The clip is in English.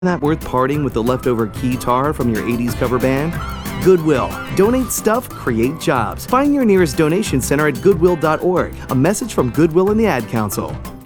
That worth parting with the leftover guitar from your 80s cover band? Goodwill. Donate stuff, create jobs. Find your nearest donation center at goodwill.org. A message from Goodwill and the Ad Council.